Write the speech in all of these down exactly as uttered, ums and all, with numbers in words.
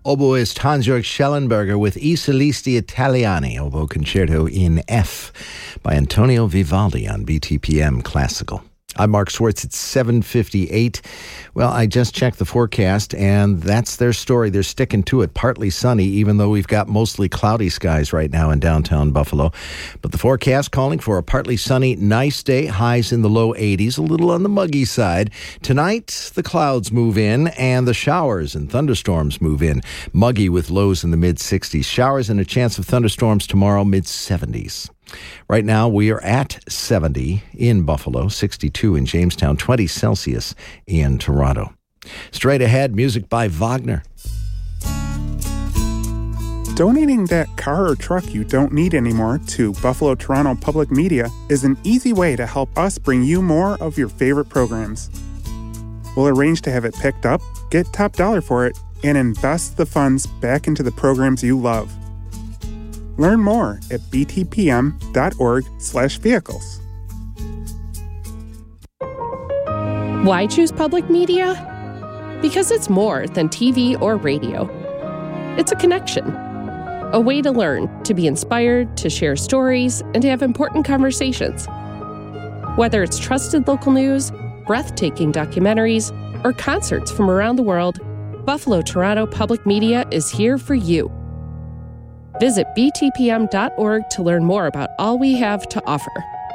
Oboist Hans-Jörg Schellenberger with I Solisti Italiani, oboe concerto in F by Antonio Vivaldi on B T P M Classical. I'm Mark Schwartz. It's seven fifty-eight. Well, I just checked the forecast, and that's their story. They're sticking to it. Partly sunny, even though we've got mostly cloudy skies right now in downtown Buffalo. But the forecast calling for a partly sunny, nice day, highs in the low eighties, a little on the muggy side. Tonight, the clouds move in, and the showers and thunderstorms move in. Muggy with lows in the mid-sixties. Showers and a chance of thunderstorms tomorrow, mid-seventies. Right now, we are at seventy in Buffalo, sixty-two in Jamestown, twenty Celsius in Toronto. Straight ahead, music by Wagner. Donating that car or truck you don't need anymore to Buffalo Toronto Public Media is an easy way to help us bring you more of your favorite programs. We'll arrange to have it picked up, get top dollar for it, and invest the funds back into the programs you love. Learn more at btpm.org slash vehicles. Why choose public media? Because it's more than T V or radio. It's a connection, a way to learn, to be inspired, to share stories, and to have important conversations. Whether it's trusted local news, breathtaking documentaries, or concerts from around the world, Buffalo Toronto Public Media is here for you. Visit b t p m dot org to learn more about all we have to offer.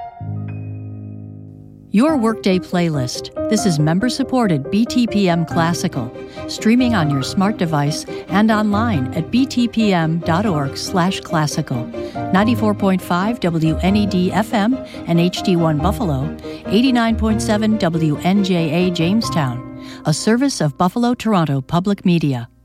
Your Workday Playlist. This is member-supported B T P M Classical, streaming on your smart device and online at btpm.org slash classical. ninety-four point five W N E D F M and H D one Buffalo, eighty-nine point seven W N J A Jamestown, a service of Buffalo Toronto Public Media.